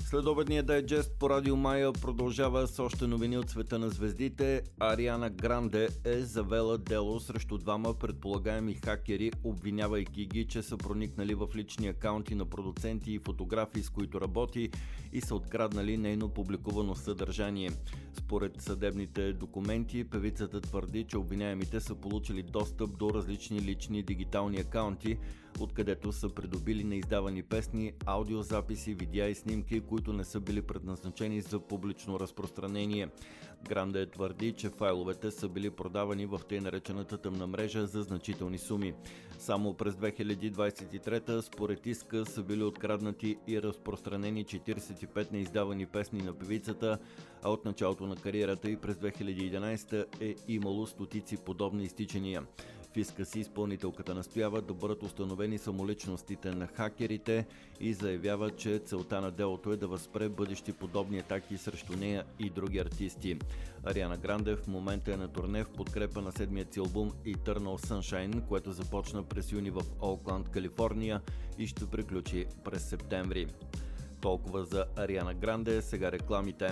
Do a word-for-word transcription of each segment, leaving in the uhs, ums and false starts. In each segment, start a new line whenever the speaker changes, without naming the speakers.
Следобедният дайджест по Радио Мая продължава с още новини от света на звездите. Ариана Гранде е завела дело срещу двама предполагаеми хакери, обвинявайки ги, че са проникнали в лични акаунти на продуценти и фотографии, с които работи, и са откраднали нейно публикувано съдържание. Според съдебните документи, певицата твърди, че обвиняемите са получили достъп до различни лични дигитални акаунти, откъдето са придобили неиздавани песни, аудиозаписи, видеа и снимки, които не са били предназначени за публично разпространение. Гранде твърди, че файловете са били продавани в тъй наречената тъмна мрежа за значителни суми. Само през две хиляди двадесет и трета според иска са били откраднати и разпространени четиридесет и пет неиздавани песни на певицата, а от началото на кариерата и през две хиляди и единадесета е имало стотици подобни изтичания. В иска си изпълнителката настоява да бъдат установени самоличностите на хакерите и заявява, че целта на делото е да възспре бъдещи подобни атаки срещу нея и други артисти. Ариана Гранде в момента е на турне в подкрепа на седмият си албум Eternal Sunshine, което започна през юни в Оукланд, Калифорния и ще приключи през септември. Толкова за Ариана Гранде, сега рекламите.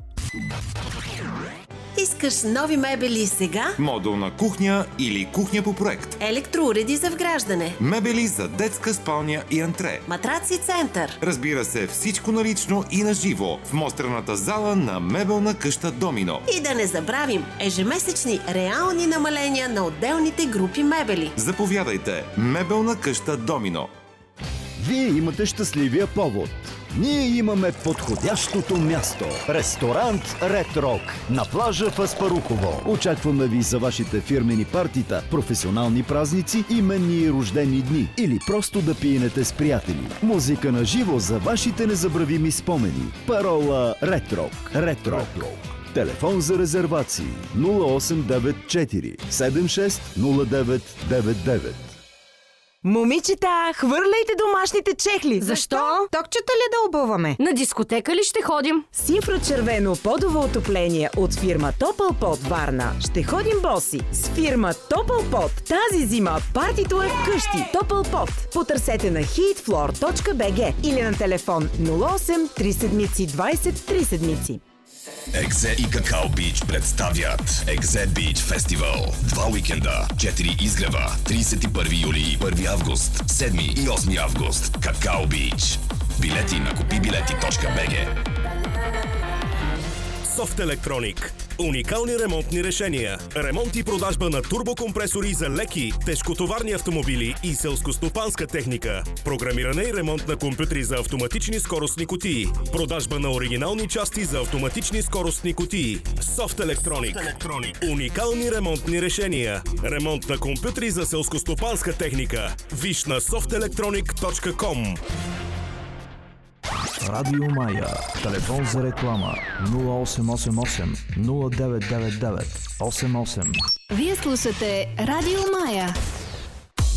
Искаш нови мебели сега?
Модулна кухня или кухня по проект?
Електроуреди за вграждане.
Мебели за детска спалня и антре.
Матраци център.
Разбира се, всичко налично и на живо в мострената зала на мебелна къща Домино.
И да не забравим ежемесечни реални намаления на отделните групи мебели.
Заповядайте, мебелна къща Домино.
Вие имате щастливия повод. Ние имаме подходящото място. Ресторант Ред Рок на плажа в Аспарухово. Очакваме ви за вашите фирмени партита, професионални празници, именни и рождени дни или просто да пиенете с приятели. Музика на живо за вашите незабравими спомени. Парола Ред Рок. Ред Рок. Телефон за резервации нула осем девет четири седем шест нула девет девет девет.
Момичета, хвърляйте домашните чехли!
Защо?
Токчета ли да обуваме?
На дискотека ли ще ходим?
С инфрачервено подово отопление от фирма Топълпот Варна. Ще ходим боси с фирма Топълпот. Тази зима партито е вкъщи. Топълпот. Потърсете на heatfloor точка би джи или на телефон нула осем три седмици двадесет три седмици.
Екзе и Какао Бич представят Екзе Бич Фестивал. Два уикенда, четири изгрева, тридесет и първи юли и първи август, седми и осми август. Какао Бич. Билети на купи билети точка би джи.
Soft Electronic. Уникални ремонтни решения. Ремонт и продажба на турбокомпресори за леки, тежкотоварни автомобили и селскостопанска техника. Програмиране и ремонт на компютри за автоматични скоростни кутии. Продажба на оригинални части за автоматични скоростни кутии. Soft Electronic. Soft Electronic. Уникални ремонтни решения. Ремонт на компютри за селскостопанска техника. Виж на софт електроник точка ком.
Радио Мая. Телефон за реклама нула осем осем осем нула девет девет девет осем осем.
Вие слушате Радио Мая.